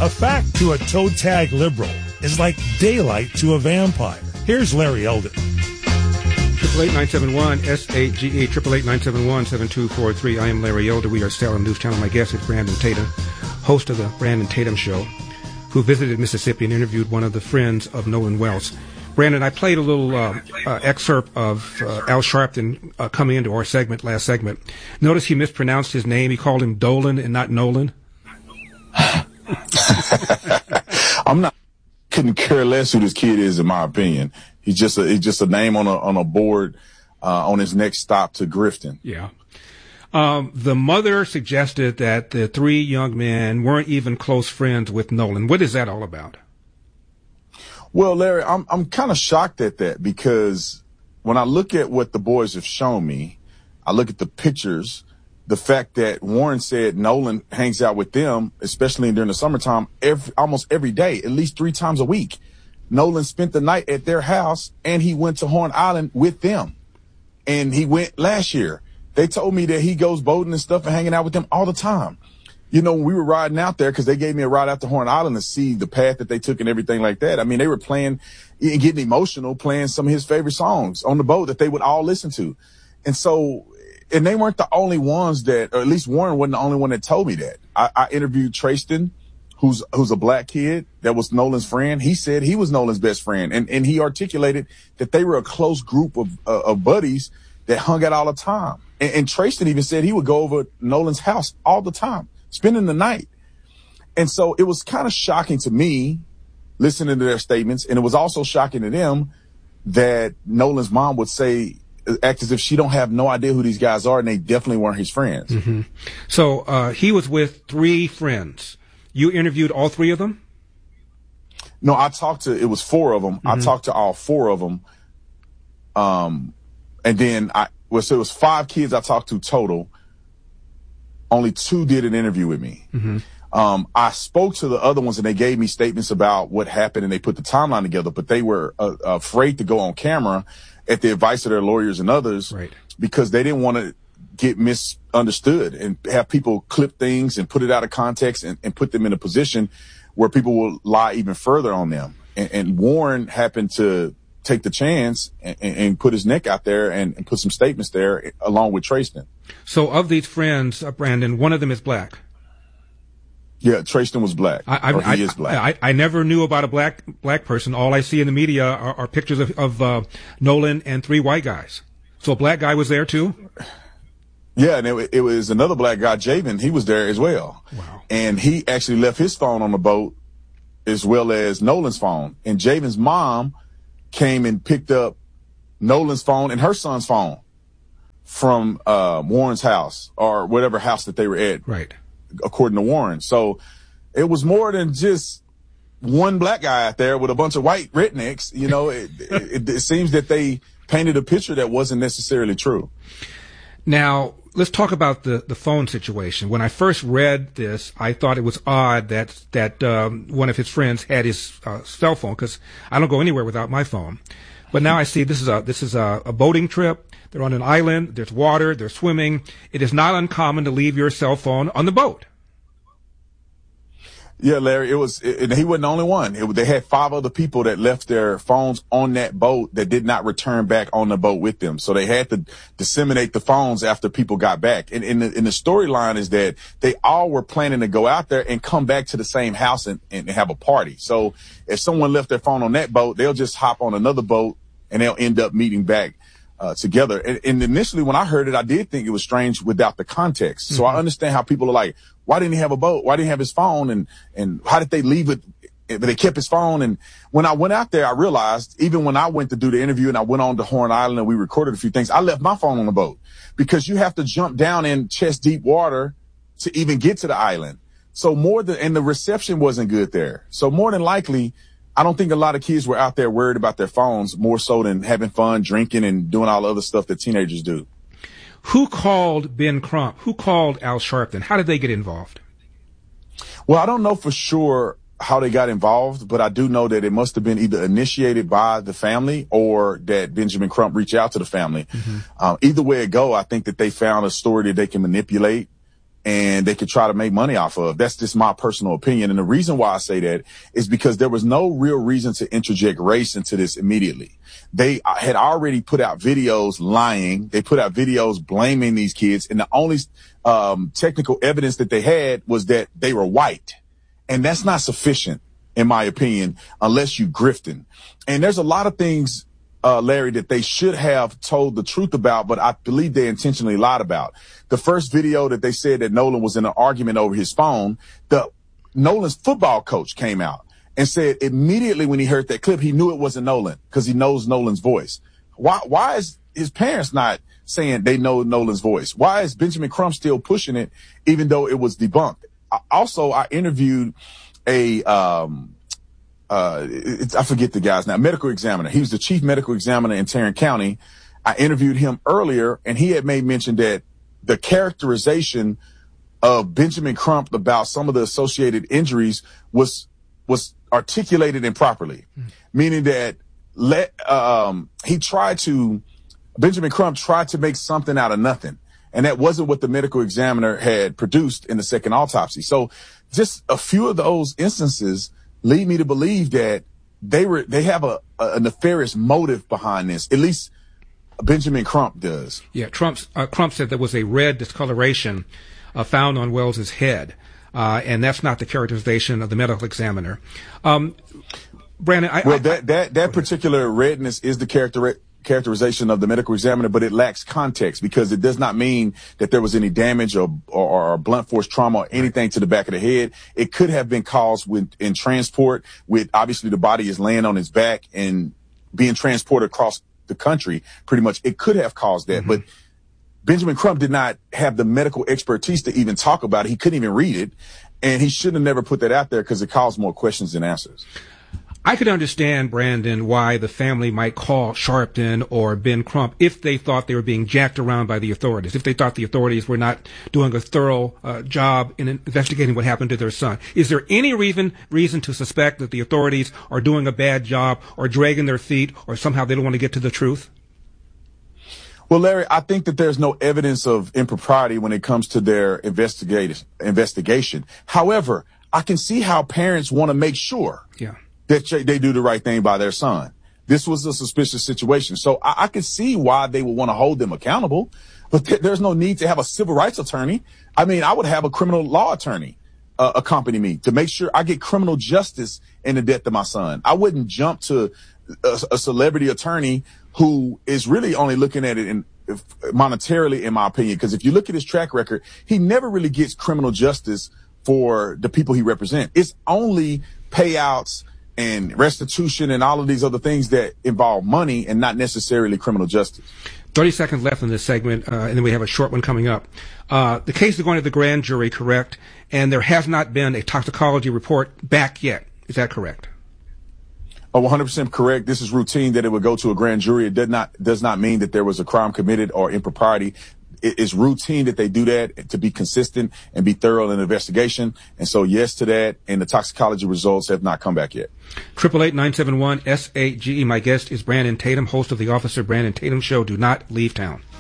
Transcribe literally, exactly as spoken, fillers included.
A fact to a toe tag liberal is like daylight to a vampire. Here's Larry Elder. Triple eight nine seven one S A G E triple eight nine seven one seven two four three. I am Larry Elder. We are Salem News Channel. My guest is Brandon Tatum, host of the Brandon Tatum Show, who visited Mississippi and interviewed one of the friends of Nolan Wells. Brandon, I played a little uh, uh, excerpt of uh, Al Sharpton uh, coming into our segment, last segment. Notice he mispronounced his name. He called him Dolan and not Nolan. I'm not, couldn't care less who this kid is, in my opinion. He's just a, he's just a name on a, on a board uh, on his next stop to Grifton. Yeah. Um, the mother suggested that the three young men weren't even close friends with Nolan. What is that all about? Well, Larry, I'm I'm kind of shocked at that, because when I look at what the boys have shown me, I look at the pictures, the fact that Warren said Nolan hangs out with them, especially during the summertime, every, almost every day, at least three times a week. Nolan spent the night at their house, and he went to Horn Island with them. And he went last year. They told me that he goes boating and stuff and hanging out with them all the time. You know, when we were riding out there, because they gave me a ride out to Horn Island to see the path that they took and everything like that. I mean, they were playing and getting emotional, playing some of his favorite songs on the boat that they would all listen to. And so, and they weren't the only ones that, or at least Warren wasn't the only one that told me that. I, I interviewed Trayston, who's who's a black kid that was Nolan's friend. He said he was Nolan's best friend, and and he articulated that they were a close group of uh, of buddies that hung out all the time. And, and Trayston even said he would go over Nolan's house all the time, spending the night. And so it was kind of shocking to me listening to their statements, and it was also shocking to them that Nolan's mom would say, act as if she don't have no idea who these guys are, and they definitely weren't his friends. Mm-hmm. So uh, he was with three friends. You interviewed all three of them? No, I talked to, it was four of them. Mm-hmm. I talked to all four of them. Um, and then I, well, so it was five kids I talked to total. Only two did an interview with me. Mm-hmm. Um, I spoke to the other ones, and they gave me statements about what happened, and they put the timeline together, but they were uh, afraid to go on camera at the advice of their lawyers and others, right, because they didn't want to get misunderstood and have people clip things and put it out of context and, and put them in a position where people will lie even further on them. And, and Warren happened to take the chance and, and put his neck out there and, and put some statements there along with Trayston. So of these friends, uh, Brandon, one of them is black. Yeah, Trayston was black. I, I, or he I, is black. I, I never knew about a black black person. All I see in the media are, are pictures of, of uh, Nolan and three white guys. So a black guy was there too? Yeah, and it, it was another black guy, Javen. He was there as well. Wow. And he actually left his phone on the boat as well as Nolan's phone. And Javen's mom came and picked up Nolan's phone and her son's phone from uh, Warren's house, or whatever house that they were at. Right. According to Warren. So it was more than just one black guy out there with a bunch of white rednecks. You know, it, it, it seems that they painted a picture that wasn't necessarily true. Now, let's talk about the, the phone situation. When I first read this, I thought it was odd that that um, one of his friends had his uh, cell phone, because I don't go anywhere without my phone. But now I see this is a this is a, a boating trip. They're on an island. There's water. They're swimming. It is not uncommon to leave your cell phone on the boat. Yeah, Larry, it was, it, and he wasn't the only one. It, they had five other people that left their phones on that boat that did not return back on the boat with them. So they had to disseminate the phones after people got back. And in the, in the storyline is that they all were planning to go out there and come back to the same house and, and have a party. So if someone left their phone on that boat, they'll just hop on another boat and they'll end up meeting back Uh, together. And, and initially when I heard it, I did think it was strange without the context. Mm-hmm. So I understand how people are like, why didn't he have a boat? Why didn't he have his phone? And, and how did they leave it? But they kept his phone. And when I went out there, I realized, even when I went to do the interview and I went on to Horn Island and we recorded a few things, I left my phone on the boat, because you have to jump down in chest deep water to even get to the island. So more than, and the reception wasn't good there. So more than likely, I don't think a lot of kids were out there worried about their phones more so than having fun, drinking, and doing all the other stuff that teenagers do. Who called Ben Crump? Who called Al Sharpton? How did they get involved? Well, I don't know for sure how they got involved, but I do know that it must have been either initiated by the family or that Benjamin Crump reached out to the family. Mm-hmm. Um, either way it go, I think that they found a story that they can manipulate and they could try to make money off of. That's just my personal opinion. And the reason why I say that is because there was no real reason to interject race into this immediately. They had already put out videos lying. They put out videos blaming these kids. And the only um, technical evidence that they had was that they were white. And that's not sufficient, in my opinion, unless you grifting. And there's a lot of things, uh, Larry, that they should have told the truth about, but I believe they intentionally lied about. The first video that they said that Nolan was in an argument over his phone, the Nolan's football coach came out and said immediately when he heard that clip, he knew it wasn't Nolan because he knows Nolan's voice. Why, why is his parents not saying they know Nolan's voice? Why is Benjamin Crump still pushing it, even though it was debunked? I, also, I interviewed a, um, uh, it's, I forget the guy's name, medical examiner. He was the chief medical examiner in Tarrant County. I interviewed him earlier, and he had made mention that the characterization of Benjamin Crump about some of the associated injuries was was articulated improperly, mm. meaning that let um, he tried to Benjamin Crump tried to make something out of nothing, and that wasn't what the medical examiner had produced in the second autopsy. So, just a few of those instances lead me to believe that they were they have a, a nefarious motive behind this. At least Benjamin Crump does. Yeah, Trump's, uh, Crump said there was a red discoloration uh, found on Wells's head, uh, and that's not the characterization of the medical examiner. Um, Brandon, I, well, I, that that that particular redness is the character characterization of the medical examiner, but it lacks context because it does not mean that there was any damage or or, or blunt force trauma or anything to the back of the head. It could have been caused with in transport. With obviously the body is laying on its back and being transported across the country, pretty much. It could have caused that, mm-hmm. but Benjamin Crump did not have the medical expertise to even talk about it. He couldn't even read it, and he should have never put that out there because it caused more questions than answers. I could understand, Brandon, why the family might call Sharpton or Ben Crump if they thought they were being jacked around by the authorities, if they thought the authorities were not doing a thorough uh, job in investigating what happened to their son. Is there any reason reason to suspect that the authorities are doing a bad job or dragging their feet or somehow they don't want to get to the truth? Well, Larry, I think that there's no evidence of impropriety when it comes to their investigation. However, I can see how parents want to make sure. Yeah. that they do the right thing by their son. This was a suspicious situation. So I, I can see why they would want to hold them accountable, but th- there's no need to have a civil rights attorney. I mean, I would have a criminal law attorney uh, accompany me to make sure I get criminal justice in the death of my son. I wouldn't jump to a, a celebrity attorney who is really only looking at it in monetarily, in my opinion, because if you look at his track record, he never really gets criminal justice for the people he represents. It's only payouts and restitution and all of these other things that involve money and not necessarily criminal justice. thirty seconds left in this segment, uh, and then we have a short one coming up. Uh, the case is going to the grand jury, correct? And there has not been a toxicology report back yet. Is that correct? Oh, one hundred percent correct. This is routine that it would go to a grand jury. It does not, does not mean that there was a crime committed or impropriety. It's routine that they do that to be consistent and be thorough in the investigation. And so yes to that. And the toxicology results have not come back yet. Triple eight nine seven one S A G E. My guest is Brandon Tatum, host of the Officer Brandon Tatum Show. Do not leave town.